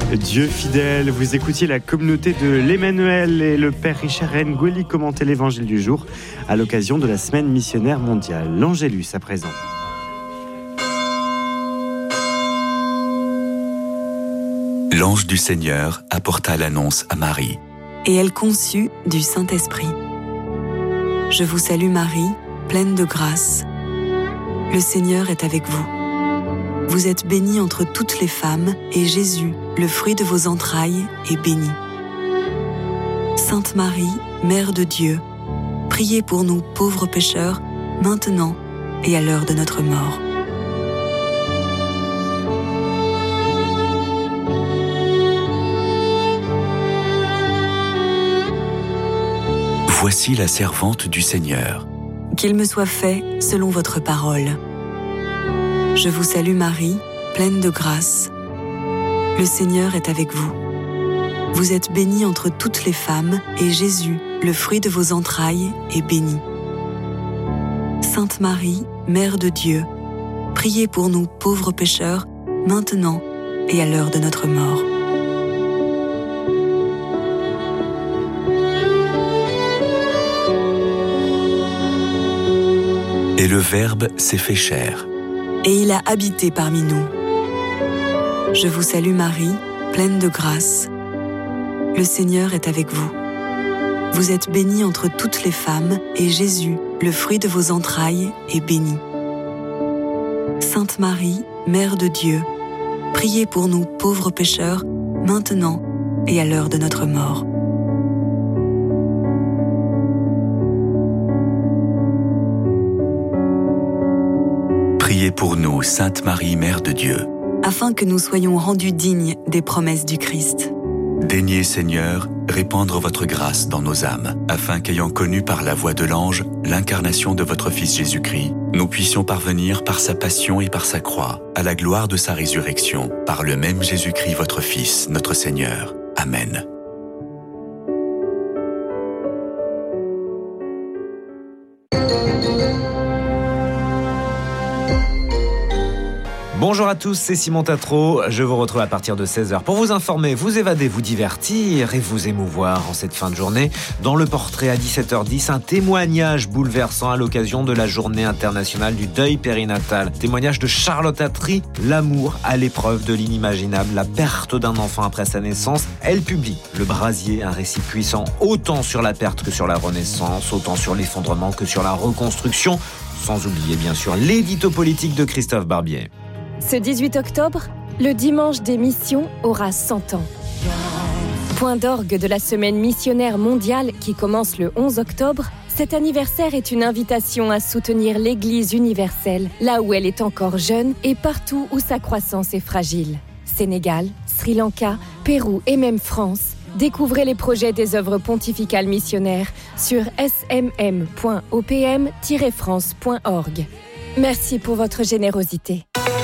Dieu fidèle, vous écoutiez la communauté de l'Emmanuel et le père Richard Ngoli commenter l'évangile du jour à l'occasion de la semaine missionnaire mondiale. L'Angélus à présent. L'ange du Seigneur apporta l'annonce à Marie. Et elle conçut du Saint-Esprit. Je vous salue Marie, pleine de grâce. Le Seigneur est avec vous. Vous êtes bénie entre toutes les femmes, et Jésus, le fruit de vos entrailles, est béni. Sainte Marie, Mère de Dieu, priez pour nous pauvres pécheurs, maintenant et à l'heure de notre mort. Voici la servante du Seigneur. Qu'il me soit fait selon votre parole. Je vous salue Marie, pleine de grâce. Le Seigneur est avec vous. Vous êtes bénie entre toutes les femmes, et Jésus, le fruit de vos entrailles, est béni. Sainte Marie, Mère de Dieu, priez pour nous pauvres pécheurs, maintenant et à l'heure de notre mort. Et le Verbe s'est fait chair. Et il a habité parmi nous. Je vous salue Marie, pleine de grâce. Le Seigneur est avec vous. Vous êtes bénie entre toutes les femmes, et Jésus, le fruit de vos entrailles, est béni. Sainte Marie, Mère de Dieu, priez pour nous pauvres pécheurs, maintenant et à l'heure de notre mort. Priez pour nous, Sainte Marie, Mère de Dieu. Afin que nous soyons rendus dignes des promesses du Christ. Daignez, Seigneur, répandre votre grâce dans nos âmes, afin qu'ayant connu par la voix de l'ange l'incarnation de votre Fils Jésus-Christ, nous puissions parvenir par sa passion et par sa croix, à la gloire de sa résurrection, par le même Jésus-Christ, votre Fils, notre Seigneur. Amen. Bonjour à tous, c'est Simon Tatro. Je vous retrouve à partir de 16h pour vous informer, vous évader, vous divertir et vous émouvoir en cette fin de journée. Dans le portrait à 17h10, un témoignage bouleversant à l'occasion de la journée internationale du deuil périnatal. Témoignage de Charlotte Attry, l'amour à l'épreuve de l'inimaginable, la perte d'un enfant après sa naissance. Elle publie Le Brasier, un récit puissant autant sur la perte que sur la renaissance, autant sur l'effondrement que sur la reconstruction. Sans oublier bien sûr l'édito politique de Christophe Barbier. Ce 18 octobre, le dimanche des missions aura 100 ans. Point d'orgue de la semaine missionnaire mondiale qui commence le 11 octobre, cet anniversaire est une invitation à soutenir l'Église universelle, là où elle est encore jeune et partout où sa croissance est fragile. Sénégal, Sri Lanka, Pérou et même France, découvrez les projets des œuvres pontificales missionnaires sur smm.opm-france.org. Merci pour votre générosité.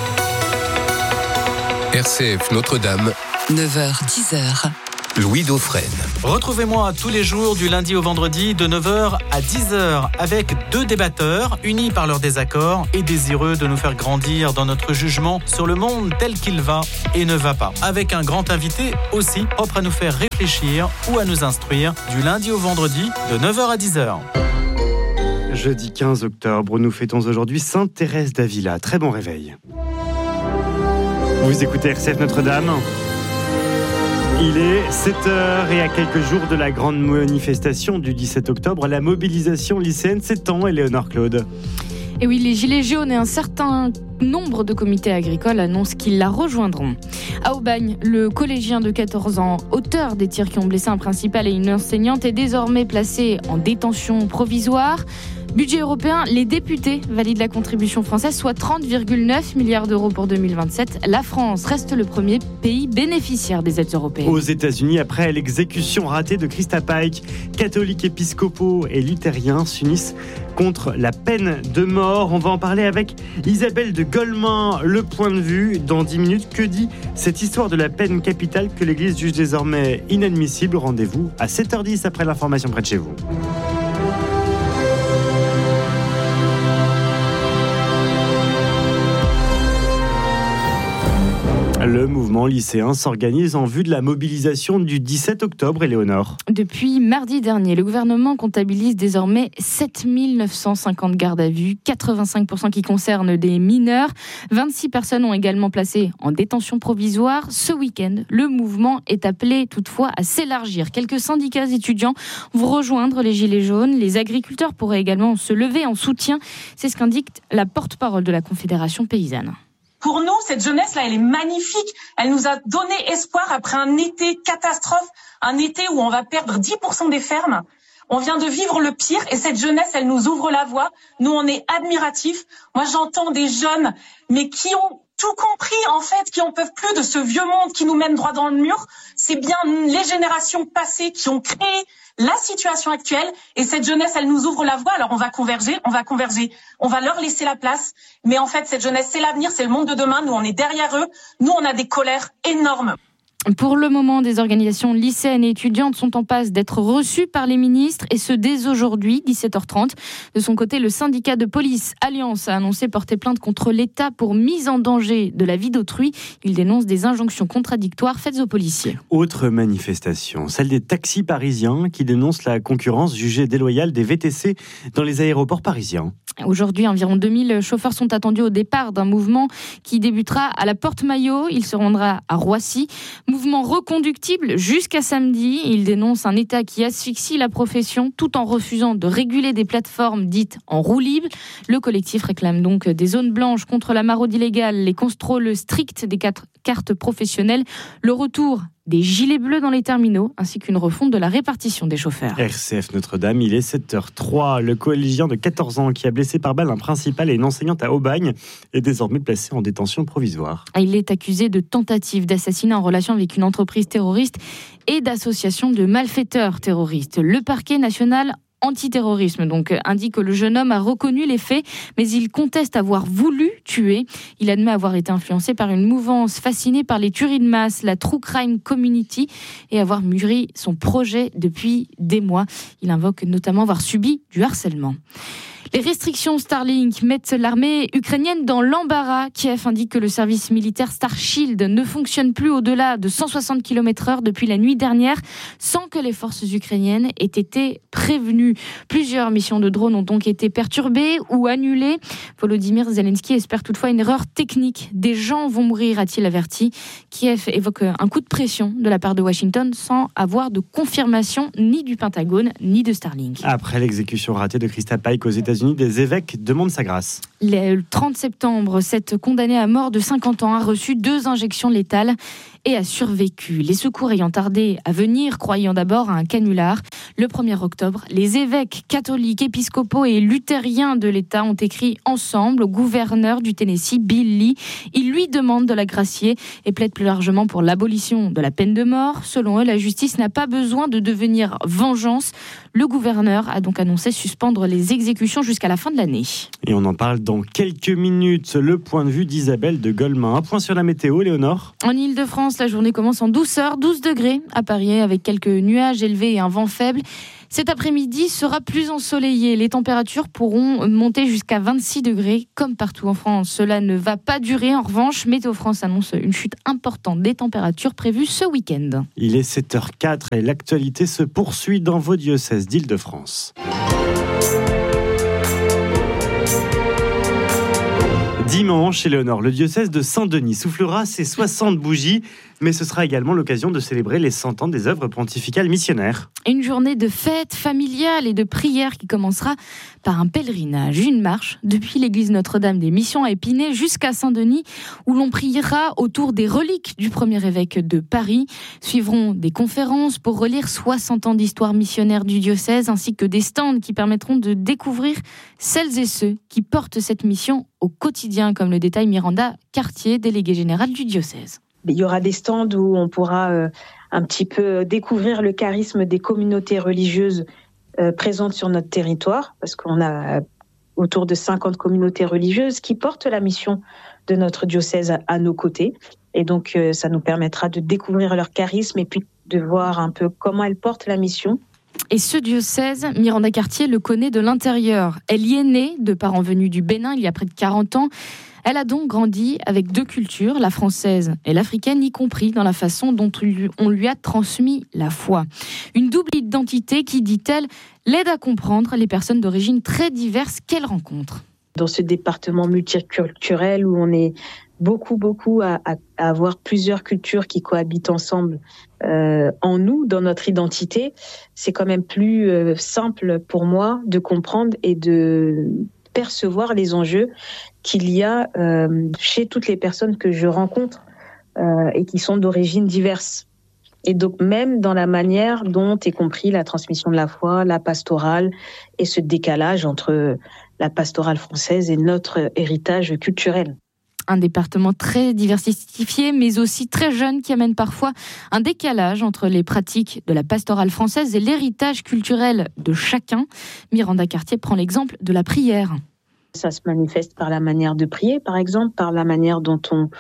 RCF Notre-Dame, 9h-10h. Louis Dauphren. Retrouvez-moi tous les jours du lundi au vendredi de 9h à 10h avec deux débatteurs unis par leurs désaccords et désireux de nous faire grandir dans notre jugement sur le monde tel qu'il va et ne va pas. Avec un grand invité aussi propre à nous faire réfléchir ou à nous instruire du lundi au vendredi de 9h à 10h. Jeudi 15 octobre, nous fêtons aujourd'hui Sainte Thérèse d'Avila. Très bon réveil. Vous écoutez RCF Notre-Dame. Il est 7h et à quelques jours de la grande manifestation du 17 octobre, la mobilisation lycéenne s'étend, Éléonore Claude. Et oui, les Gilets jaunes et un certain nombre de comités agricoles annoncent qu'ils la rejoindront. À Aubagne, le collégien de 14 ans, auteur des tirs qui ont blessé un principal et une enseignante, est désormais placé en détention provisoire. Budget européen, les députés valident la contribution française, soit 30,9 milliards d'euros pour 2027. La France reste le premier pays bénéficiaire des aides européennes. Aux États-Unis, après l'exécution ratée de Christa Pike, catholiques épiscopaux et luthériens s'unissent contre la peine de mort. On va en parler avec Isabelle de Golemin. Le point de vue dans 10 minutes. Que dit cette histoire de la peine capitale que l'Église juge désormais inadmissible? Rendez-vous à 7h10 après l'information près de chez vous. Le mouvement lycéen s'organise en vue de la mobilisation du 17 octobre, Éléonore. Depuis mardi dernier, le gouvernement comptabilise désormais 7 950 gardes à vue, 85% qui concernent des mineurs. 26 personnes ont également placé en détention provisoire. Ce week-end, le mouvement est appelé toutefois à s'élargir. Quelques syndicats étudiants vont rejoindre les Gilets jaunes. Les agriculteurs pourraient également se lever en soutien. C'est ce qu'indique la porte-parole de la Confédération paysanne. Pour nous, cette jeunesse-là, elle est magnifique. Elle nous a donné espoir après un été catastrophe, un été où on va perdre 10% des fermes. On vient de vivre le pire et cette jeunesse, elle nous ouvre la voie. Nous, on est admiratifs. Moi, j'entends des jeunes, mais qui ont tout compris, en fait, qui en peuvent plus de ce vieux monde qui nous mène droit dans le mur. C'est bien les générations passées qui ont créé la situation actuelle et cette jeunesse, elle nous ouvre la voie. Alors, on va converger. On va leur laisser la place. Mais en fait, cette jeunesse, c'est l'avenir, c'est le monde de demain. Nous, on est derrière eux. Nous, on a des colères énormes. Pour le moment, des organisations lycéennes et étudiantes sont en passe d'être reçues par les ministres, et ce dès aujourd'hui, 17h30. De son côté, le syndicat de police Alliance a annoncé porter plainte contre l'État pour mise en danger de la vie d'autrui. Il dénonce des injonctions contradictoires faites aux policiers. Autre manifestation, celle des taxis parisiens qui dénoncent la concurrence jugée déloyale des VTC dans les aéroports parisiens. Aujourd'hui, environ 2000 chauffeurs sont attendus au départ d'un mouvement qui débutera à la Porte-Maillot. Il se rendra à Roissy. Mouvement reconductible jusqu'à samedi. Il dénonce un État qui asphyxie la profession tout en refusant de réguler des plateformes dites en roue libre. Le collectif réclame donc des zones blanches contre la maraude illégale, les contrôles stricts des cartes professionnelles, le retour des gilets bleus dans les terminaux, ainsi qu'une refonte de la répartition des chauffeurs. RCF Notre-Dame, il est 7h03. Le collégien de 14 ans qui a blessé par balle un principal et une enseignante à Aubagne est désormais placé en détention provisoire. Il est accusé de tentative d'assassinat en relation avec une entreprise terroriste et d'association de malfaiteurs terroristes. Le parquet national antiterrorisme indique que le jeune homme a reconnu les faits, mais il conteste avoir voulu tuer. Il admet avoir été influencé par une mouvance fascinée par les tueries de masse, la True Crime Community, et avoir mûri son projet depuis des mois. Il invoque notamment avoir subi du harcèlement. Les restrictions Starlink mettent l'armée ukrainienne dans l'embarras. Kiev indique que le service militaire Starshield ne fonctionne plus au-delà de 160 km/h depuis la nuit dernière, sans que les forces ukrainiennes aient été prévenues. Plusieurs missions de drones ont donc été perturbées ou annulées. Volodymyr Zelensky espère toutefois une erreur technique. Des gens vont mourir, a-t-il averti. Kiev évoque un coup de pression de la part de Washington sans avoir de confirmation ni du Pentagone ni de Starlink. Après l'exécution ratée de Krista Paik aux États-Unis, des évêques demandent sa grâce. Le 30 septembre, cette condamnée à mort de 50 ans a reçu 2 injections létales et a survécu. Les secours ayant tardé à venir, croyant d'abord à un canular. Le 1er octobre, les évêques catholiques, épiscopaux et luthériens de l'État ont écrit ensemble au gouverneur du Tennessee, Bill Lee. Ils lui demandent de la gracier et plaident plus largement pour l'abolition de la peine de mort. Selon eux, la justice n'a pas besoin de devenir vengeance. Le gouverneur a donc annoncé suspendre les exécutions jusqu'à la fin de l'année. Et on en parle dans quelques minutes. Le point de vue d'Isabelle de Golemin. Un point sur la météo, Léonore. En Ile-de-France, la journée commence en douceur, 12 degrés à Paris, avec quelques nuages élevés et un vent faible. Cet après-midi sera plus ensoleillé. Les températures pourront monter jusqu'à 26 degrés, comme partout en France. Cela ne va pas durer. En revanche, Météo France annonce une chute importante des températures prévues ce week-end. Il est 7h04 et l'actualité se poursuit dans vos diocèses d'Île-de-France. Dimanche, Éléonore, le diocèse de Saint-Denis soufflera ses 60 bougies, mais ce sera également l'occasion de célébrer les 100 ans des œuvres pontificales missionnaires. Une journée de fête familiale et de prière qui commencera par un pèlerinage, une marche depuis l'église Notre-Dame des Missions à Épinay jusqu'à Saint-Denis, où l'on priera autour des reliques du premier évêque de Paris. Suivront des conférences pour relire 60 ans d'histoire missionnaire du diocèse, ainsi que des stands qui permettront de découvrir celles et ceux qui portent cette mission au quotidien, comme le détaille Miranda Cartier, déléguée générale du diocèse. Il y aura des stands où on pourra un petit peu découvrir le charisme des communautés religieuses présentes sur notre territoire, parce qu'on a autour de 50 communautés religieuses qui portent la mission de notre diocèse à nos côtés. Et donc, ça nous permettra de découvrir leur charisme et puis de voir un peu comment elles portent la mission. Et ce diocèse, Miranda Cartier le connaît de l'intérieur. Elle y est née, de parents venus du Bénin il y a près de 40 ans. Elle a donc grandi avec 2 cultures, la française et l'africaine, y compris dans la façon dont on lui a transmis la foi. Une double identité qui, dit-elle, l'aide à comprendre les personnes d'origine très diverses qu'elle rencontre. Dans ce département multiculturel où on est beaucoup à avoir plusieurs cultures qui cohabitent ensemble en nous, dans notre identité, c'est quand même plus simple pour moi de comprendre et de percevoir les enjeux qu'il y a chez toutes les personnes que je rencontre et qui sont d'origines diverses. Et donc même dans la manière dont est compris la transmission de la foi, la pastorale et ce décalage entre la pastorale française et notre héritage culturel. Un département très diversifié, mais aussi très jeune, qui amène parfois un décalage entre les pratiques de la pastorale française et l'héritage culturel de chacun. Miranda Cartier prend l'exemple de la prière. Ça se manifeste par la manière de prier, par exemple, par la manière dont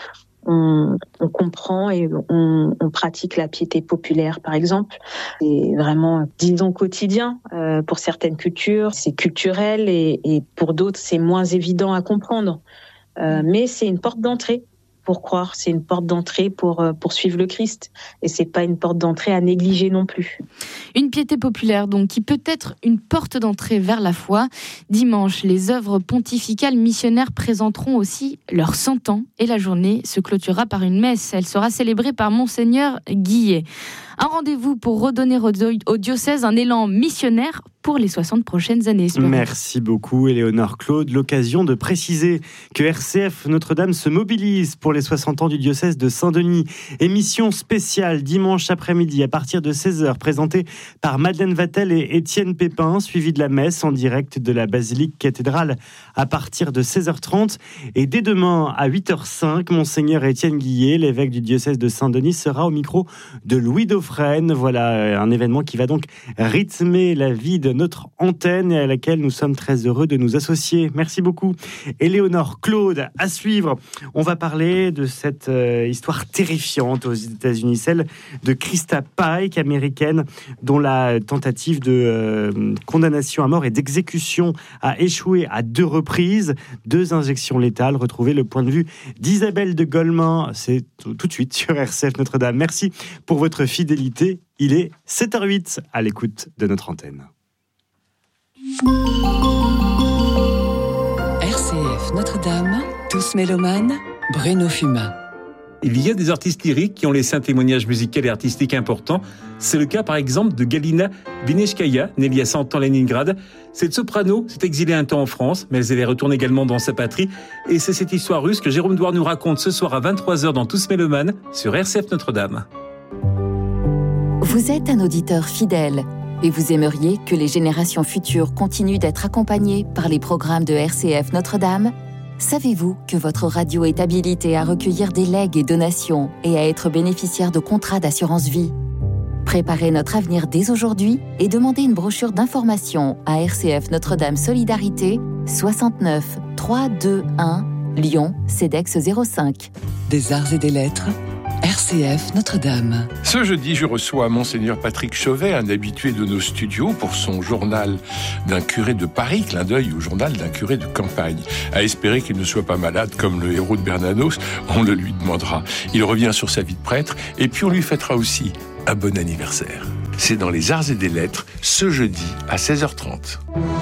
on comprend et on pratique la piété populaire, par exemple. C'est vraiment, disons, quotidien pour certaines cultures. C'est culturel et pour d'autres, c'est moins évident à comprendre. Mais c'est une porte d'entrée pour croire, c'est une porte d'entrée pour suivre le Christ. Et c'est pas une porte d'entrée à négliger non plus. Une piété populaire, donc, qui peut être une porte d'entrée vers la foi. Dimanche, les œuvres pontificales missionnaires présenteront aussi leurs 100 ans et la journée se clôturera par une messe. Elle sera célébrée par Monseigneur Guillet. Un rendez-vous pour redonner au diocèse un élan missionnaire pour les 60 prochaines années. Merci beaucoup, Éléonore Claude. L'occasion de préciser que RCF Notre-Dame se mobilise pour les 60 ans du diocèse de Saint-Denis. Émission spéciale dimanche après-midi à partir de 16h, présentée par Madeleine Vatel et Étienne Pépin, suivie de la messe en direct de la basilique cathédrale à partir de 16h30. Et dès demain à 8h05, Monseigneur Étienne Guillet, l'évêque du diocèse de Saint-Denis, sera au micro de Louis Dauphren. Voilà un événement qui va donc rythmer la vie de notre antenne et à laquelle nous sommes très heureux de nous associer. Merci beaucoup, Éléonore Claude. À suivre, on va parler de cette histoire terrifiante aux États-Unis, celle de Krista Pike, américaine, dont la tentative de condamnation à mort et d'exécution a échoué à 2 reprises. 2 injections létales. Retrouvez le point de vue d'Isabelle de Golemin. C'est tout de suite sur RCF Notre-Dame. Merci pour votre fidélité. Il est 7h08 à l'écoute de notre antenne. RCF Notre-Dame, tous mélomanes, Bruno Fumin. Il y a des artistes lyriques qui ont laissé un témoignage musical et artistique important. C'est le cas par exemple de Galina Vineshkaya, née il y a 100 ans à Leningrad. Cette soprano s'est exilée un temps en France, mais elle est retournée également dans sa patrie. Et c'est cette histoire russe que Jérôme Douard nous raconte ce soir à 23h dans Tous Mélomanes sur RCF Notre-Dame. Vous êtes un auditeur fidèle et vous aimeriez que les générations futures continuent d'être accompagnées par les programmes de RCF Notre-Dame ? Savez-vous que votre radio est habilitée à recueillir des legs et donations et à être bénéficiaire de contrats d'assurance vie ? Préparez notre avenir dès aujourd'hui et demandez une brochure d'information à RCF Notre-Dame Solidarité, 69 321 Lyon, CEDEX 05. Des arts et des lettres, RCF Notre-Dame. Ce jeudi, je reçois Monseigneur Patrick Chauvet, un habitué de nos studios, pour son journal d'un curé de Paris, clin d'œil au journal d'un curé de campagne. À espérer qu'il ne soit pas malade comme le héros de Bernanos, on le lui demandera. Il revient sur sa vie de prêtre et puis on lui fêtera aussi un bon anniversaire. C'est dans les arts et des lettres, ce jeudi à 16h30.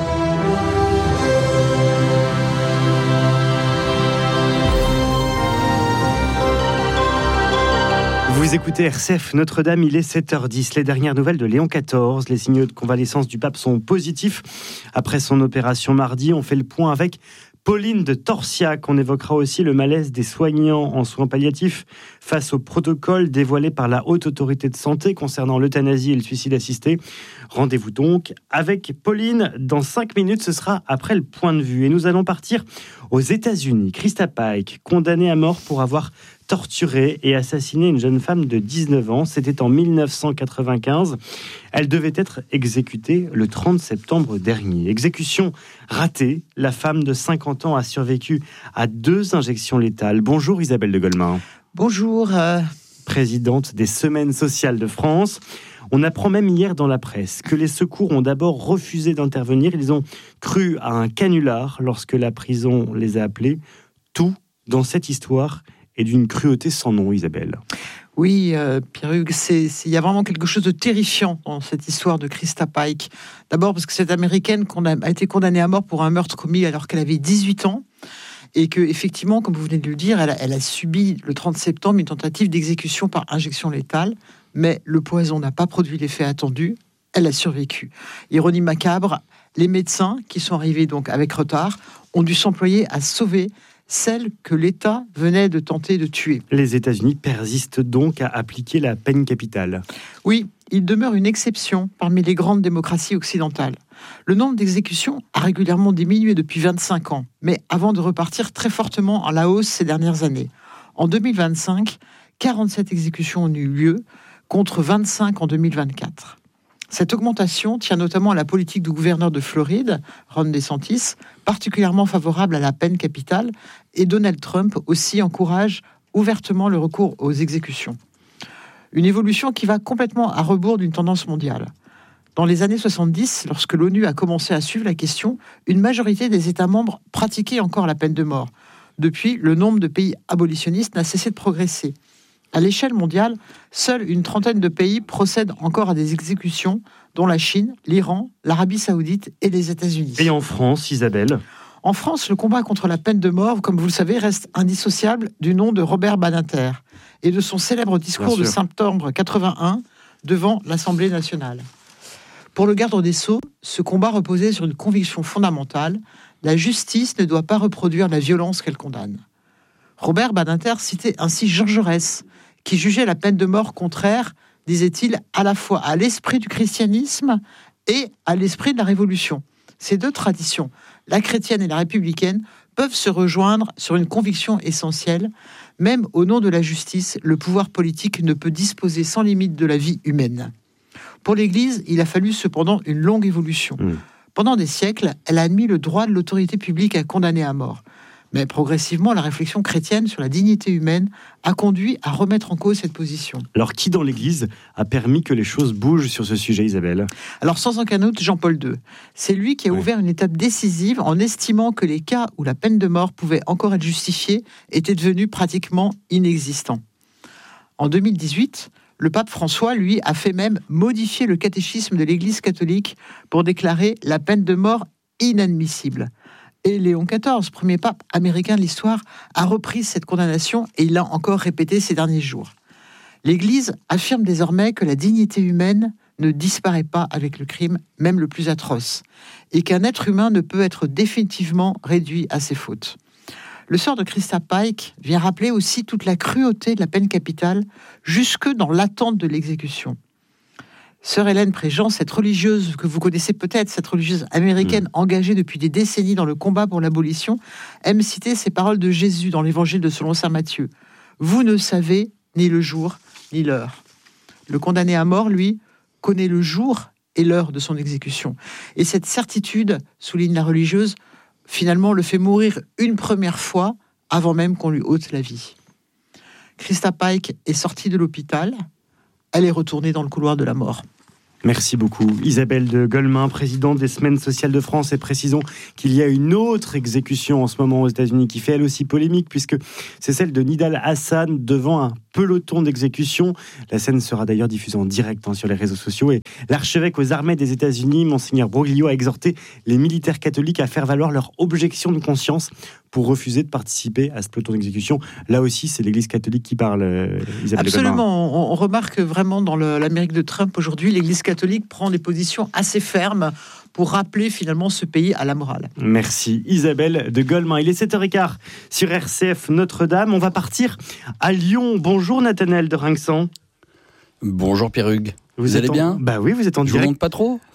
Vous écoutez RCF Notre-Dame, il est 7h10. Les dernières nouvelles de Léon XIV. Les signaux de convalescence du pape sont positifs. Après son opération mardi, on fait le point avec Pauline de Torsiac. On évoquera aussi le malaise des soignants en soins palliatifs face au protocole dévoilé par la Haute Autorité de Santé concernant l'euthanasie et le suicide assisté. Rendez-vous donc avec Pauline dans 5 minutes. Ce sera après le point de vue. Et nous allons partir aux États-Unis. Krista Pike, condamnée à mort pour avoir torturé et assassiné une jeune femme de 19 ans. C'était en 1995. Elle devait être exécutée le 30 septembre dernier. Exécution ratée. La femme de 50 ans a survécu à 2 injections létales. Bonjour Isabelle de Golemin. Bonjour. Présidente des Semaines sociales de France. On apprend même hier dans la presse que les secours ont d'abord refusé d'intervenir. Ils ont cru à un canular lorsque la prison les a appelés. Tout dans cette histoire est d'une cruauté sans nom, Isabelle. Oui, Pierre-Hugues, il y a vraiment quelque chose de terrifiant dans cette histoire de Christa Pike. D'abord parce que cette Américaine a été condamnée à mort pour un meurtre commis alors qu'elle avait 18 ans. Et que, effectivement, comme vous venez de le dire, elle a subi le 30 septembre une tentative d'exécution par injection létale, mais le poison n'a pas produit l'effet attendu, elle a survécu. Ironie macabre, les médecins, qui sont arrivés donc avec retard, ont dû s'employer à sauver celle que l'État venait de tenter de tuer. Les États-Unis persistent donc à appliquer la peine capitale. Oui, il demeure une exception parmi les grandes démocraties occidentales. Le nombre d'exécutions a régulièrement diminué depuis 25 ans, mais avant de repartir très fortement à la hausse ces dernières années. En 2025, 47 exécutions ont eu lieu, contre 25 en 2024. Cette augmentation tient notamment à la politique du gouverneur de Floride, Ron DeSantis, particulièrement favorable à la peine capitale, et Donald Trump aussi encourage ouvertement le recours aux exécutions. Une évolution qui va complètement à rebours d'une tendance mondiale. Dans les années 70, lorsque l'ONU a commencé à suivre la question, une majorité des États membres pratiquaient encore la peine de mort. Depuis, le nombre de pays abolitionnistes n'a cessé de progresser. À l'échelle mondiale, seule une trentaine de pays procèdent encore à des exécutions, dont la Chine, l'Iran, l'Arabie Saoudite et les États-Unis. Et en France, Isabelle ? En France, le combat contre la peine de mort, comme vous le savez, reste indissociable du nom de Robert Badinter et de son célèbre discours de septembre 81 devant l'Assemblée nationale. Pour le garde des Sceaux, ce combat reposait sur une conviction fondamentale : la justice ne doit pas reproduire la violence qu'elle condamne. Robert Badinter citait ainsi Jean Jaurès, qui jugeait la peine de mort contraire, disait-il, à la fois à l'esprit du christianisme et à l'esprit de la Révolution. Ces deux traditions, la chrétienne et la républicaine, peuvent se rejoindre sur une conviction essentielle. Même au nom de la justice, le pouvoir politique ne peut disposer sans limite de la vie humaine. Pour l'Église, il a fallu cependant une longue évolution. Pendant des siècles, elle a admis le droit de l'autorité publique à condamner à mort. Mais progressivement, la réflexion chrétienne sur la dignité humaine a conduit à remettre en cause cette position. Alors, qui dans l'Église a permis que les choses bougent sur ce sujet, Isabelle ? Alors, sans aucun doute, Jean-Paul II. C'est lui qui a ouvert une étape décisive en estimant que les cas où la peine de mort pouvait encore être justifiée étaient devenus pratiquement inexistants. En 2018, le pape François, lui, a fait même modifier le catéchisme de l'Église catholique pour déclarer la peine de mort inadmissible. Et Léon XIV, premier pape américain de l'histoire, a repris cette condamnation et il l'a encore répété ces derniers jours. L'Église affirme désormais que la dignité humaine ne disparaît pas avec le crime, même le plus atroce, et qu'un être humain ne peut être définitivement réduit à ses fautes. Le sort de Christa Pike vient rappeler aussi toute la cruauté de la peine capitale, jusque dans l'attente de l'exécution. Sœur Hélène Préjean, cette religieuse que vous connaissez peut-être, cette religieuse américaine engagée depuis des décennies dans le combat pour l'abolition, aime citer ces paroles de Jésus dans l'évangile de selon saint Matthieu. « Vous ne savez ni le jour ni l'heure ». Le condamné à mort, lui, connaît le jour et l'heure de son exécution. Et cette certitude, souligne la religieuse, finalement le fait mourir une première fois avant même qu'on lui ôte la vie. Christa Pike est sortie de l'hôpital. Elle est retournée dans le couloir de la mort. Merci beaucoup. Isabelle de Golemin, présidente des Semaines sociales de France. Et précisons qu'il y a une autre exécution en ce moment aux États-Unis qui fait elle aussi polémique, puisque c'est celle de Nidal Hassan devant un peloton d'exécution. La scène sera d'ailleurs diffusée en direct sur les réseaux sociaux. Et l'archevêque aux armées des États-Unis, Monseigneur Broglio, a exhorté les militaires catholiques à faire valoir leur objection de conscience pour refuser de participer à ce peloton d'exécution. Là aussi, c'est l'Église catholique qui parle, Isabelle. Absolument. On remarque vraiment dans l'Amérique de Trump aujourd'hui, l'Église catholique prend des positions assez fermes pour rappeler finalement ce pays à la morale. Merci Isabelle de Golemin. Il est 7h15 sur RCF Notre-Dame. On va partir à Lyon. Bonjour Nathanaël de Rinxan. Bonjour Pierre-Hugues. Vous allez bien ? Bah oui, vous êtes en direct. Je vous montre pas trop ?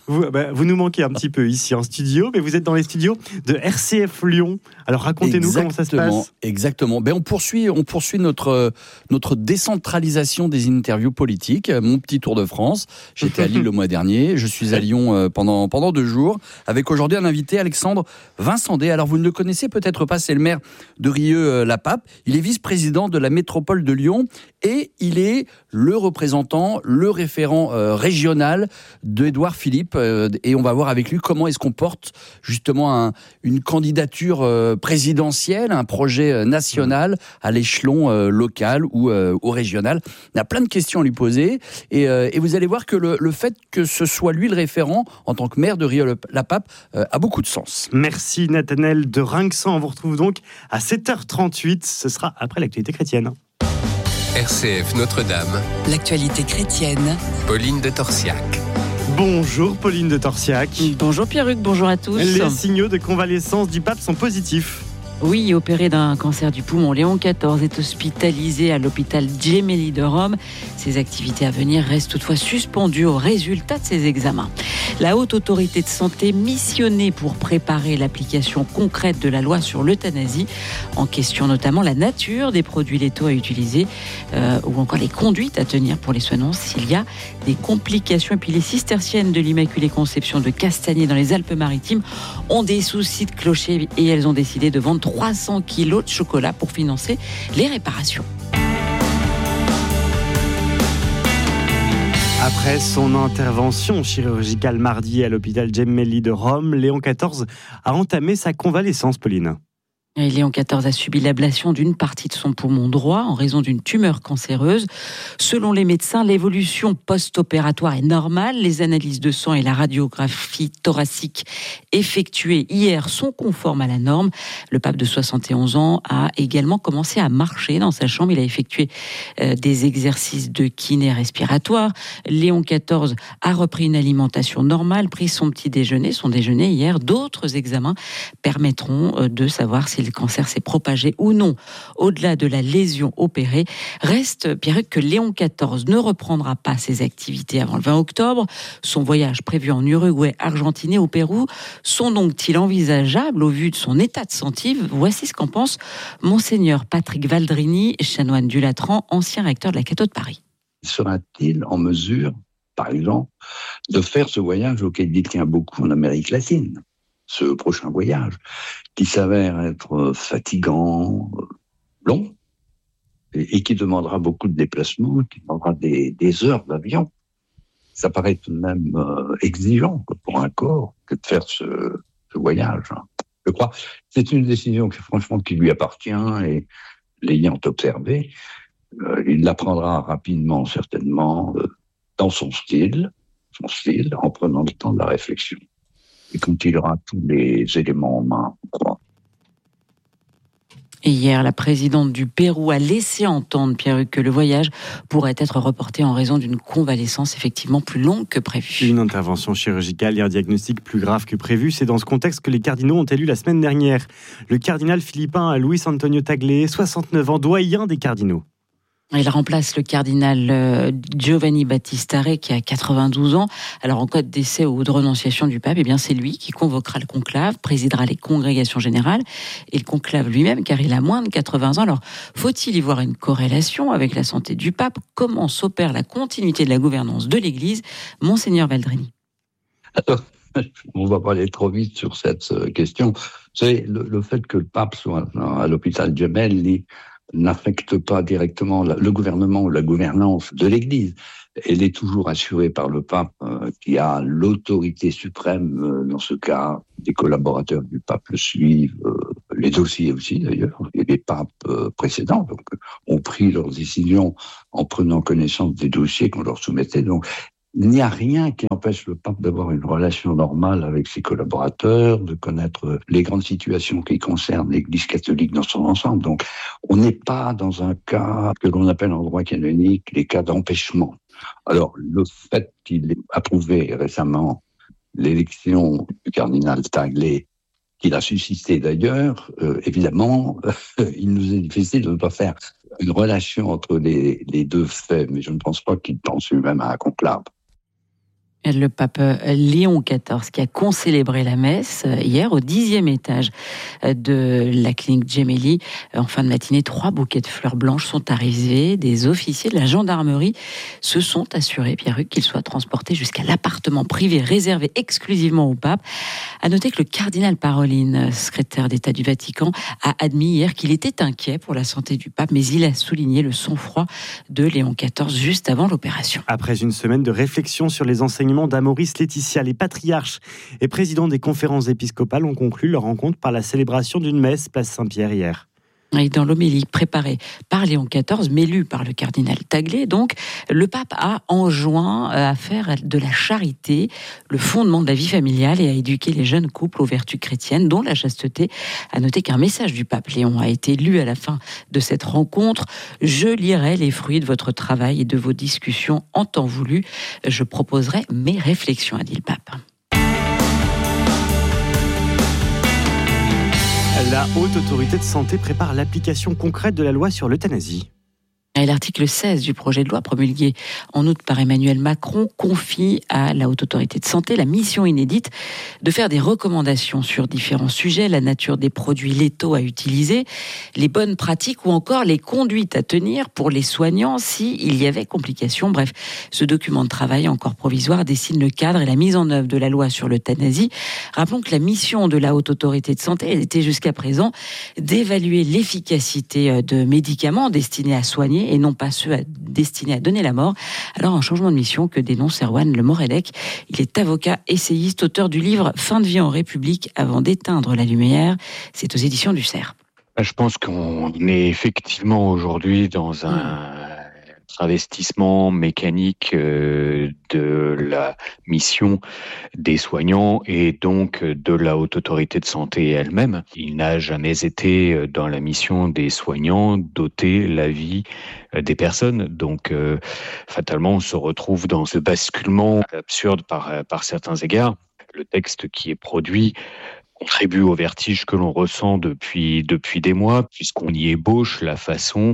Vous nous manquez un petit peu ici en studio, mais vous êtes dans les studios de RCF Lyon. Alors racontez-nous comment ça se passe. Exactement. On poursuit notre décentralisation des interviews politiques. Mon petit tour de France. J'étais à Lille le mois dernier. Je suis à Lyon pendant 2 jours, avec aujourd'hui un invité, Alexandre Vincendé. Alors vous ne le connaissez peut-être pas, c'est le maire de Rieux-la-Pape. Il est vice-président de la métropole de Lyon et il est le représentant, le référent régional d'Édouard Philippe. Et on va voir avec lui comment est-ce qu'on porte justement une candidature présidentielle, un projet national à l'échelon local ou régional. On a plein de questions à lui poser et vous allez voir que le fait que ce soit lui le référent en tant que maire de Rieux-la-Pape a beaucoup de sens. Merci Nathanaël de Rinxan. On vous retrouve donc à 7h38. Ce sera après l'actualité chrétienne. RCF Notre-Dame. L'actualité chrétienne. Pauline de Torsiac. Bonjour Pauline de Torsiac. Bonjour Pierruc, bonjour à tous. Les signaux de convalescence du pape sont positifs. Oui, opéré d'un cancer du poumon, Léon XIV est hospitalisé à l'hôpital Gemelli de Rome. Ses activités à venir restent toutefois suspendues au résultat de ses examens. La haute autorité de santé missionnée pour préparer l'application concrète de la loi sur l'euthanasie, en question notamment la nature des produits létaux à utiliser ou encore les conduites à tenir pour les soignants s'il y a des complications. Et puis les cisterciennes de l'Immaculée Conception de Castagnet dans les Alpes-Maritimes ont des soucis de clocher et elles ont décidé de vendre 300 kilos de chocolat pour financer les réparations. Après son intervention chirurgicale mardi à l'hôpital Gemelli de Rome, Léon XIV a entamé sa convalescence, Pauline. Et Léon XIV a subi l'ablation d'une partie de son poumon droit en raison d'une tumeur cancéreuse. Selon les médecins, l'évolution post-opératoire est normale. Les analyses de sang et la radiographie thoracique effectuées hier sont conformes à la norme. Le pape de 71 ans a également commencé à marcher dans sa chambre. Il a effectué des exercices de kiné respiratoire. Léon XIV a repris une alimentation normale, pris son petit déjeuner, son déjeuner hier. D'autres examens permettront de savoir si le cancer s'est propagé ou non. Au-delà de la lésion opérée, reste, Pierruc, que Léon XIV ne reprendra pas ses activités avant le 20 octobre. Son voyage prévu en Uruguay, Argentine et au Pérou sont donc-ils envisageables au vu de son état de santé? Voici ce qu'en pense Monseigneur Patrick Valdrini, chanoine du Latran, ancien recteur de la Catho de Paris. Sera-t-il en mesure, par exemple, de faire ce voyage auquel il tient beaucoup en Amérique latine? Ce prochain voyage, qui s'avère être fatigant, long, et qui demandera beaucoup de déplacements, qui demandera des heures d'avion. Ça paraît tout de même exigeant pour un corps que de faire ce voyage. Je crois que c'est une décision qui lui appartient, et l'ayant observé, il la prendra rapidement, certainement, dans son style, en prenant le temps de la réflexion. Et quand il aura tous les éléments en main, je crois. Et hier, la présidente du Pérou a laissé entendre, Pierruc, que le voyage pourrait être reporté en raison d'une convalescence effectivement plus longue que prévu. Une intervention chirurgicale et un diagnostic plus grave que prévu. C'est dans ce contexte que les cardinaux ont élu la semaine dernière le cardinal philippin Luis Antonio Tagle, 69 ans, doyen des cardinaux. Il remplace le cardinal Giovanni Battista Re qui a 92 ans. Alors en cas de décès ou de renonciation du pape, c'est lui qui convoquera le conclave, présidera les congrégations générales et le conclave lui-même car il a moins de 80 ans. Alors faut-il y voir une corrélation avec la santé du pape? Comment s'opère la continuité de la gouvernance de l'Église? Monseigneur Valdrini. On va pas aller trop vite sur cette question. C'est le fait que le pape soit à l'hôpital Gemelli n'affecte pas directement le gouvernement ou la gouvernance de l'Église. Elle est toujours assurée par le pape qui a l'autorité suprême dans ce cas. Des collaborateurs du pape le suivent, les dossiers aussi d'ailleurs, et les papes précédents donc, ont pris leurs décisions en prenant connaissance des dossiers qu'on leur soumettait. Donc il n'y a rien qui empêche le pape d'avoir une relation normale avec ses collaborateurs, de connaître les grandes situations qui concernent l'Église catholique dans son ensemble. Donc, on n'est pas dans un cas que l'on appelle en droit canonique les cas d'empêchement. Alors, le fait qu'il ait approuvé récemment l'élection du cardinal Tagle, qu'il a suscité d'ailleurs, évidemment, il nous est difficile de ne pas faire une relation entre les deux faits, mais je ne pense pas qu'il pense lui-même à un conclave. Le pape Léon XIV qui a concélébré la messe hier au 10e étage de la clinique Gemelli. En fin de matinée, 3 bouquets de fleurs blanches sont arrivés. Des officiers de la gendarmerie se sont assurés, Pierre-Hugues, qu'ils soient transportés jusqu'à l'appartement privé réservé exclusivement au pape. À noter que le cardinal Parolin, secrétaire d'État du Vatican, a admis hier qu'il était inquiet pour la santé du pape, mais il a souligné le sang-froid de Léon XIV juste avant l'opération. Après une semaine de réflexion sur les enseignements d'Amoris Laetitia, les patriarches et présidents des conférences épiscopales ont conclu leur rencontre par la célébration d'une messe place Saint-Pierre hier. Et dans l'homélie préparée par Léon XIV, mais lue par le cardinal Taglé, donc, le pape a enjoint à faire de la charité le fondement de la vie familiale et à éduquer les jeunes couples aux vertus chrétiennes, dont la chasteté. À noter qu'un message du pape Léon a été lu à la fin de cette rencontre. « Je lirai les fruits de votre travail et de vos discussions en temps voulu. Je proposerai mes réflexions », a dit le pape. La Haute Autorité de Santé prépare l'application concrète de la loi sur l'euthanasie. Et l'article 16 du projet de loi promulgué en août par Emmanuel Macron confie à la Haute Autorité de Santé la mission inédite de faire des recommandations sur différents sujets, la nature des produits létaux à utiliser, les bonnes pratiques ou encore les conduites à tenir pour les soignants s'il y avait complications. Bref, ce document de travail encore provisoire dessine le cadre et la mise en œuvre de la loi sur l'euthanasie. Rappelons que la mission de la Haute Autorité de Santé était jusqu'à présent d'évaluer l'efficacité de médicaments destinés à soigner et non pas ceux destinés à donner la mort. Alors, un changement de mission que dénonce Erwan Le Morelec. Il est avocat, essayiste, auteur du livre « Fin de vie en République avant d'éteindre la lumière ». C'est aux éditions du CERF. Je pense qu'on est effectivement aujourd'hui dans un investissement mécanique de la mission des soignants et donc de la Haute Autorité de Santé elle-même. Il n'a jamais été dans la mission des soignants d'ôter la vie des personnes. Donc, fatalement, on se retrouve dans ce basculement absurde par certains égards. Le texte qui est produit contribue au vertige que l'on ressent depuis des mois, puisqu'on y ébauche la façon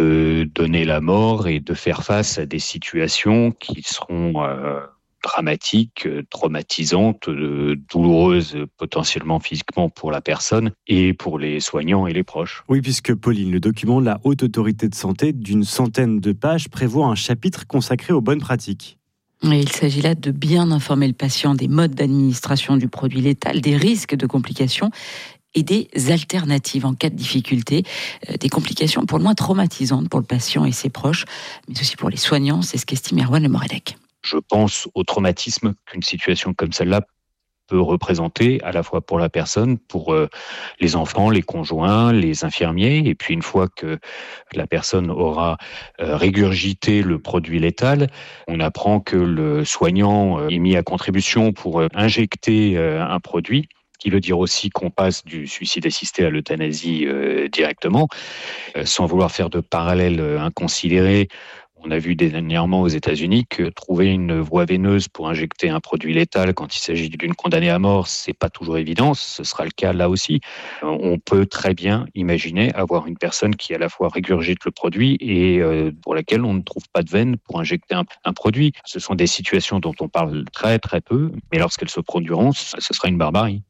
de donner la mort et de faire face à des situations qui seront dramatiques, traumatisantes, douloureuses potentiellement physiquement pour la personne et pour les soignants et les proches. Oui, puisque Pauline, le document de la Haute Autorité de Santé d'une centaine de pages prévoit un chapitre consacré aux bonnes pratiques. Et il s'agit là de bien informer le patient des modes d'administration du produit létal, des risques de complications et des alternatives en cas de difficulté, des complications pour le moins traumatisantes pour le patient et ses proches, mais aussi pour les soignants, c'est ce qu'estime Erwan Le Morelec. Je pense au traumatisme qu'une situation comme celle-là peut représenter à la fois pour la personne, pour les enfants, les conjoints, les infirmiers. Et puis une fois que la personne aura régurgité le produit létal, on apprend que le soignant est mis à contribution pour injecter un produit, ce qui veut dire aussi qu'on passe du suicide assisté à l'euthanasie directement, sans vouloir faire de parallèles inconsidérés. On a vu dernièrement aux États-Unis que trouver une voie veineuse pour injecter un produit létal quand il s'agit d'une condamnée à mort, c'est pas toujours évident. Ce sera le cas là aussi. On peut très bien imaginer avoir une personne qui à la fois régurgite le produit et pour laquelle on ne trouve pas de veine pour injecter un produit. Ce sont des situations dont on parle très très peu, mais lorsqu'elles se produiront, ce sera une barbarie.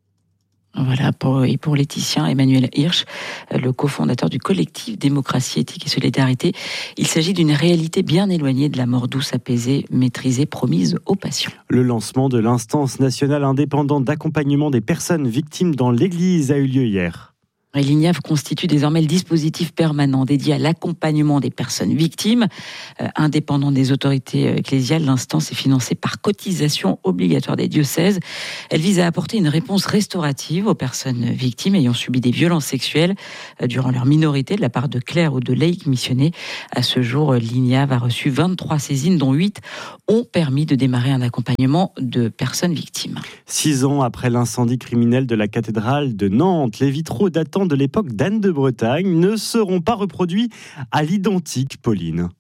Voilà, pour Laetitia, Emmanuel Hirsch, le cofondateur du collectif Démocratie, Éthique et Solidarité, il s'agit d'une réalité bien éloignée de la mort douce, apaisée, maîtrisée, promise aux patients. Le lancement de l'instance nationale indépendante d'accompagnement des personnes victimes dans l'Église a eu lieu hier. Et l'INIAV constitue désormais le dispositif permanent dédié à l'accompagnement des personnes victimes. Indépendant des autorités ecclésiales, l'instance est financée par cotisation obligatoire des diocèses. Elle vise à apporter une réponse restaurative aux personnes victimes ayant subi des violences sexuelles durant leur minorité de la part de clercs ou de laïcs missionnés. À ce jour, l'INIAV a reçu 23 saisines, dont 8 ont permis de démarrer un accompagnement de personnes victimes. 6 ans après l'incendie criminel de la cathédrale de Nantes, les vitraux datant de l'époque d'Anne de Bretagne ne seront pas reproduits à l'identique, Pauline.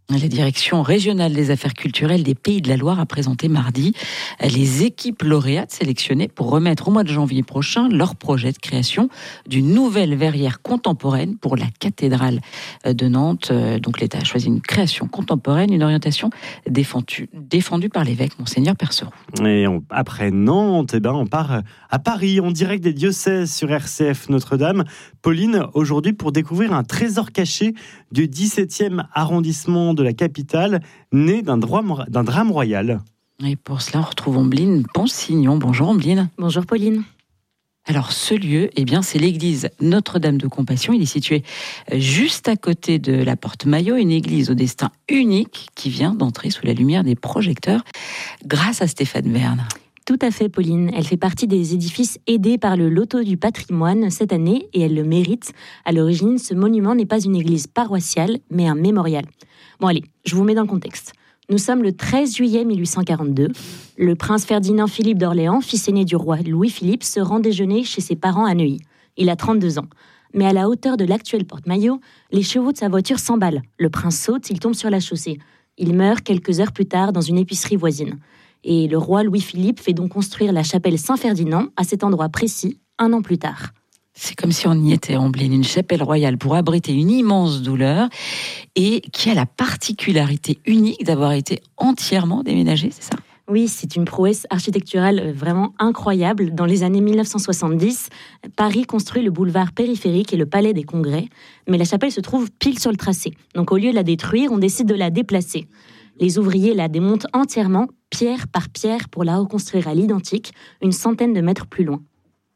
La direction régionale des affaires culturelles des Pays de la Loire a présenté mardi les équipes lauréates sélectionnées pour remettre au mois de janvier prochain leur projet de création d'une nouvelle verrière contemporaine pour la cathédrale de Nantes. Donc l'État a choisi une création contemporaine, une orientation défendue par l'évêque Monseigneur Perceroux. Et après Nantes, on part à Paris, en direct des diocèses sur RCF Notre-Dame. Pauline, aujourd'hui pour découvrir un trésor caché du 17e arrondissement de la capitale, né d'un drame royal. Et pour cela, on retrouve Ombline Ponsignon. Bonjour Ombline. Bonjour Pauline. Alors ce lieu, c'est l'église Notre-Dame de Compassion. Il est situé juste à côté de la Porte Maillot, une église au destin unique qui vient d'entrer sous la lumière des projecteurs grâce à Stéphane Bern. Tout à fait, Pauline. Elle fait partie des édifices aidés par le Loto du patrimoine cette année et elle le mérite. À l'origine, ce monument n'est pas une église paroissiale, mais un mémorial. Bon allez, je vous mets dans le contexte. Nous sommes le 13 juillet 1842. Le prince Ferdinand Philippe d'Orléans, fils aîné du roi Louis-Philippe, se rend déjeuner chez ses parents à Neuilly. Il a 32 ans. Mais à la hauteur de l'actuelle Porte Maillot, les chevaux de sa voiture s'emballent. Le prince saute, il tombe sur la chaussée. Il meurt quelques heures plus tard dans une épicerie voisine. Et le roi Louis-Philippe fait donc construire la chapelle Saint-Ferdinand à cet endroit précis, 1 an plus tard. C'est comme si on y était, Ombline, une chapelle royale pour abriter une immense douleur et qui a la particularité unique d'avoir été entièrement déménagée, c'est ça ? Oui, c'est une prouesse architecturale vraiment incroyable. Dans les années 1970, Paris construit le boulevard périphérique et le palais des Congrès, mais la chapelle se trouve pile sur le tracé. Donc au lieu de la détruire, on décide de la déplacer. Les ouvriers la démontent entièrement, pierre par pierre, pour la reconstruire à l'identique, une centaine de mètres plus loin.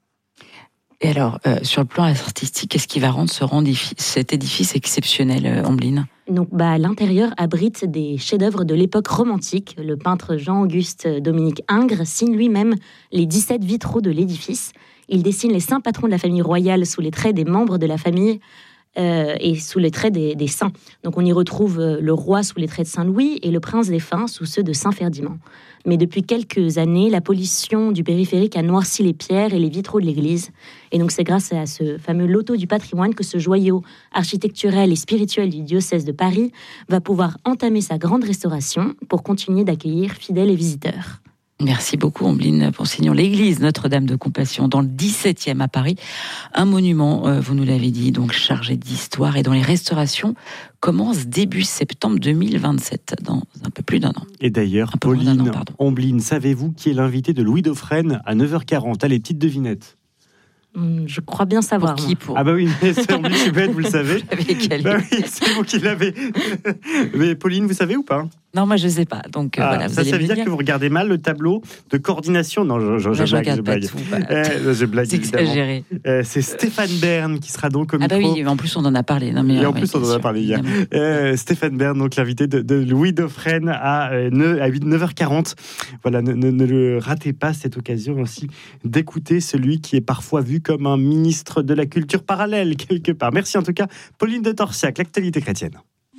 Et alors, sur le plan artistique, qu'est-ce qui va rendre cet édifice exceptionnel, Ombline ? Donc, l'intérieur abrite des chefs-d'œuvre de l'époque romantique. Le peintre Jean-Auguste Dominique Ingres signe lui-même les 17 vitraux de l'édifice. Il dessine les saints patrons de la famille royale sous les traits des membres de la famille et sous les traits des saints. Donc on y retrouve le roi sous les traits de Saint-Louis et le prince défunt sous ceux de Saint-Ferdinand. Mais depuis quelques années, la pollution du périphérique a noirci les pierres et les vitraux de l'église. Et donc c'est grâce à ce fameux loto du patrimoine que ce joyau architecturel et spirituel du diocèse de Paris va pouvoir entamer sa grande restauration pour continuer d'accueillir fidèles et visiteurs. Merci beaucoup, Ombline Ponsignon. L'église Notre-Dame de Compassion, dans le 17e à Paris. Un monument, vous nous l'avez dit, donc chargé d'histoire et dont les restaurations commencent début septembre 2027, dans un peu plus d'un an. Et d'ailleurs, Pauline, Ombline, savez-vous qui est l'invité de Louis Dauphren à 9h40 ? Allez, petite devinette. Je crois bien savoir. Pour qui, Ah bah oui, mais c'est Ombline, je suis bête, vous le savez. Oui, c'est vous qui l'avez. Mais Pauline, vous savez ou pas ? Non, moi je ne sais pas. Donc, voilà, ça veut dire que vous regardez mal le tableau de coordination. Non, je blague. Je blague. C'est exagéré. C'est Stéphane Bern qui sera donc au micro. Ah bah oui, en plus on en a parlé. Non, mais, et en plus on en a parlé hier. Stéphane Bern, donc l'invité de Louis Dauphren à 9h40. Voilà, ne le ratez pas, cette occasion aussi d'écouter celui qui est parfois vu comme un ministre de la culture parallèle quelque part. Merci en tout cas, Pauline de Torsiac, l'actualité chrétienne.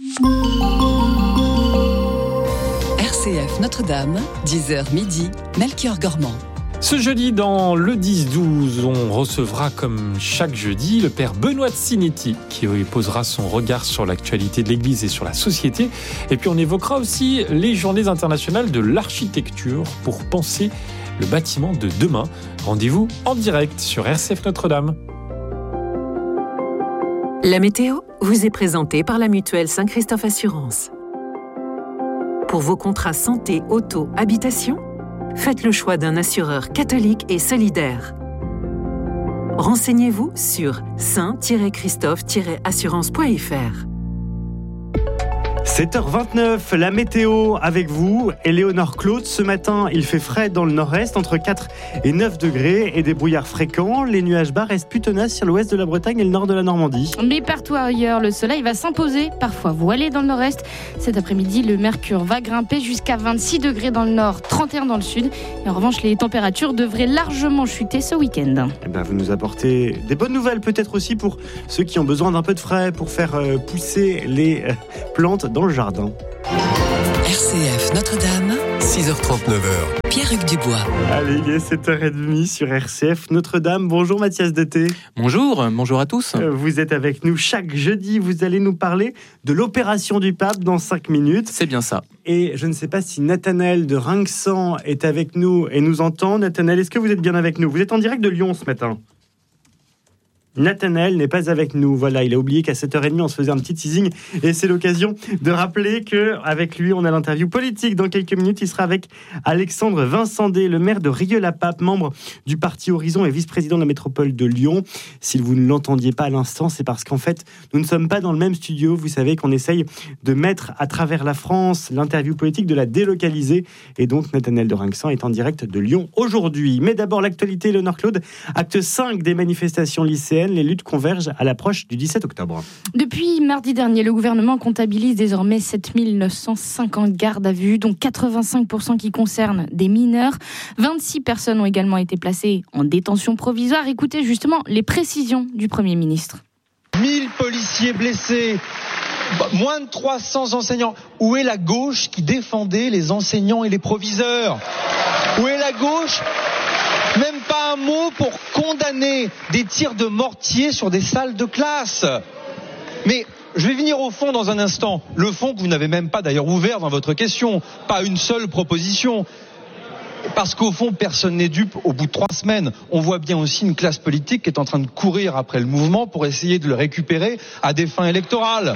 RCF Notre-Dame, 10h midi, Melchior Gormand. Ce jeudi, dans le 10-12, on recevra, comme chaque jeudi, le père Benoît Sinetti, qui posera son regard sur l'actualité de l'Église et sur la société. Et puis on évoquera aussi les journées internationales de l'architecture pour penser le bâtiment de demain. Rendez-vous en direct sur RCF Notre-Dame. La météo vous est présentée par la mutuelle Saint-Christophe Assurance. Pour vos contrats santé, auto, habitation, faites le choix d'un assureur catholique et solidaire. Renseignez-vous sur saint-christophe-assurance.fr. 7h29, la météo avec vous, Éléonore Claude. Ce matin, il fait frais dans le nord-est, entre 4 et 9 degrés et des brouillards fréquents. Les nuages bas restent plus tenaces sur l'ouest de la Bretagne et le nord de la Normandie. Mais partout ailleurs, le soleil va s'imposer, parfois voilé dans le nord-est. Cet après-midi, le mercure va grimper jusqu'à 26 degrés dans le nord, 31 dans le sud. Et en revanche, les températures devraient largement chuter ce week-end. Vous nous apportez des bonnes nouvelles, peut-être aussi pour ceux qui ont besoin d'un peu de frais pour faire pousser les plantes dans le jardin. RCF Notre-Dame, 6h30, 9h. Pierre-Hugues Dubois. Allez, il est 7h30 sur RCF Notre-Dame. Bonjour Mathias Deté. Bonjour à tous. Vous êtes avec nous chaque jeudi. Vous allez nous parler de l'opération du pape dans 5 minutes. C'est bien ça. Et je ne sais pas si Nathanaël de Rinxan est avec nous et nous entend. Nathanaël, est-ce que vous êtes bien avec nous ? Vous êtes en direct de Lyon ce matin. Nathanaël n'est pas avec nous. Voilà, il a oublié qu'à 7h30, on se faisait un petit teasing. Et c'est l'occasion de rappeler qu'avec lui, on a l'interview politique. Dans quelques minutes, il sera avec Alexandre Vincendé, le maire de Rieux-la-Pape, membre du parti Horizon et vice-président de la métropole de Lyon. Si vous ne l'entendiez pas à l'instant, c'est parce qu'en fait, nous ne sommes pas dans le même studio. Vous savez qu'on essaye de mettre à travers la France l'interview politique, de la délocaliser. Et donc, Nathanaël de Rinxan est en direct de Lyon aujourd'hui. Mais d'abord, l'actualité, Léonore Claude. Acte 5 des manifestations lycéennes. Les luttes convergent à l'approche du 17 octobre. Depuis mardi dernier, le gouvernement comptabilise désormais 7950 gardes à vue, dont 85% qui concernent des mineurs. 26 personnes ont également été placées en détention provisoire. Écoutez justement les précisions du Premier ministre. 1000 policiers blessés, moins de 300 enseignants. Où est la gauche qui défendait les enseignants et les proviseurs ? Où est la gauche ? Même pas un mot pour condamner des tirs de mortier sur des salles de classe. Mais je vais venir au fond dans un instant. Le fond que vous n'avez même pas d'ailleurs ouvert dans votre question. Pas une seule proposition. Parce qu'au fond, personne n'est dupe. Au bout de 3 semaines, on voit bien aussi une classe politique qui est en train de courir après le mouvement pour essayer de le récupérer à des fins électorales.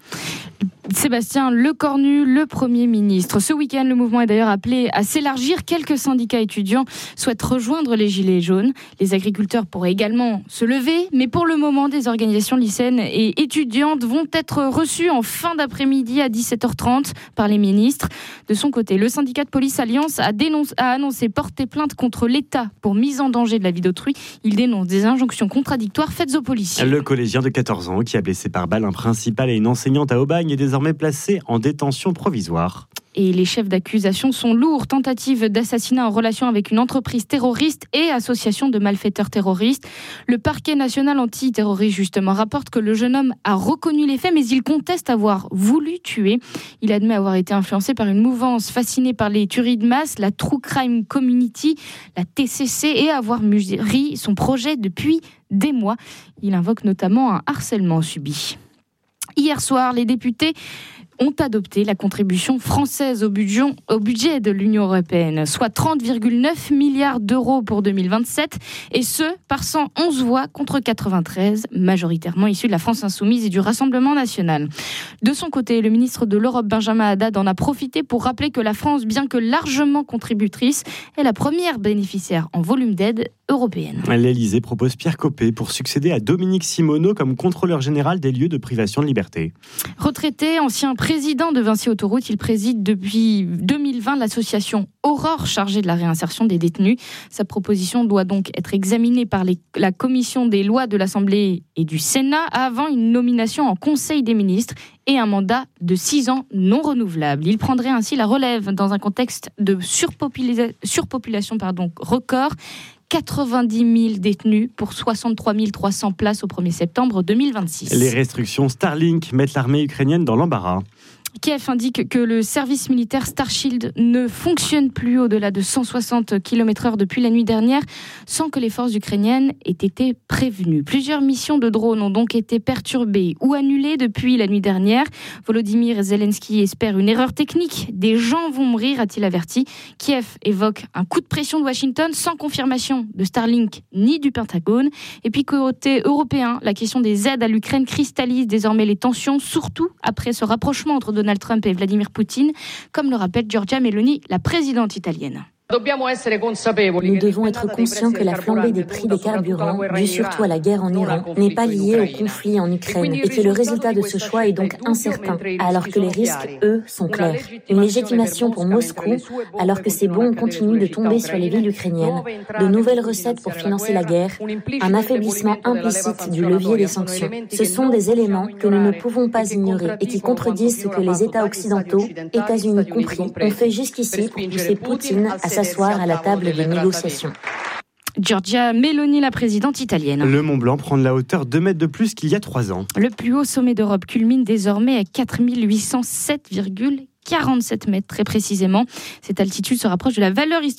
Sébastien Lecornu, le Premier ministre. Ce week-end, le mouvement est d'ailleurs appelé à s'élargir. Quelques syndicats étudiants souhaitent rejoindre les Gilets jaunes. Les agriculteurs pourraient également se lever, mais pour le moment, des organisations lycéennes et étudiantes vont être reçues en fin d'après-midi à 17h30 par les ministres. De son côté, le syndicat de police Alliance a annoncé porter plainte contre l'État pour mise en danger de la vie d'autrui. Il dénonce des injonctions contradictoires faites aux policiers. Le collégien de 14 ans qui a blessé par balle un principal et une enseignante à Aubagne est désormais placé en détention provisoire. Et les chefs d'accusation sont lourds. Tentative d'assassinat en relation avec une entreprise terroriste et association de malfaiteurs terroristes. Le parquet national antiterroriste, justement, rapporte que le jeune homme a reconnu les faits, mais il conteste avoir voulu tuer. Il admet avoir été influencé par une mouvance fascinée par les tueries de masse, la True Crime Community, la TCC, et avoir mûri son projet depuis des mois. Il invoque notamment un harcèlement subi. Hier soir, les députés ont adopté la contribution française au budget de l'Union européenne, soit 30,9 milliards d'euros pour 2027, et ce, par 111 voix contre 93, majoritairement issues de la France insoumise et du Rassemblement national. De son côté, le ministre de l'Europe, Benjamin Haddad, en a profité pour rappeler que la France, bien que largement contributrice, est la première bénéficiaire en volume d'aide européenne. L'Élysée propose Pierre Copé pour succéder à Dominique Simoneau comme contrôleur général des lieux de privation de liberté. Retraité, ancien président de Vinci Autoroute, il préside depuis 2020 l'association Aurore chargée de la réinsertion des détenus. Sa proposition doit donc être examinée par la commission des lois de l'Assemblée et du Sénat avant une nomination en Conseil des ministres et un mandat de 6 ans non renouvelable. Il prendrait ainsi la relève dans un contexte de surpopulation record. 90 000 détenus pour 63 300 places au 1er septembre 2026. Les restrictions Starlink mettent l'armée ukrainienne dans l'embarras. Kiev indique que le service militaire Starshield ne fonctionne plus au-delà de 160 km/h depuis la nuit dernière, sans que les forces ukrainiennes aient été prévenues. Plusieurs missions de drones ont donc été perturbées ou annulées depuis la nuit dernière. Volodymyr Zelensky espère une erreur technique. Des gens vont mourir, a-t-il averti. Kiev évoque un coup de pression de Washington sans confirmation de Starlink ni du Pentagone. Et puis côté européen, la question des aides à l'Ukraine cristallise désormais les tensions, surtout après ce rapprochement entre Donald Trump et Vladimir Poutine, comme le rappelle Giorgia Meloni, la présidente italienne. Nous devons être conscients que la flambée des prix des carburants, due surtout à la guerre en Iran, n'est pas liée au conflit en Ukraine et que le résultat de ce choix est donc incertain, alors que les risques, eux, sont clairs. Une légitimation pour Moscou, alors que ces bombes continuent de tomber sur les villes ukrainiennes, de nouvelles recettes pour financer la guerre, un affaiblissement implicite du levier des sanctions. Ce sont des éléments que nous ne pouvons pas ignorer et qui contredisent ce que les États occidentaux, États-Unis compris, ont fait jusqu'ici pour pousser Poutine à s'asseoir à la table des négociations. Giorgia Meloni, la présidente italienne. Le Mont Blanc prend de la hauteur 2 mètres de plus qu'il y a 3 ans. Le plus haut sommet d'Europe culmine désormais à 4807,4 47 mètres très précisément. Cette altitude se rapproche de la valeur historique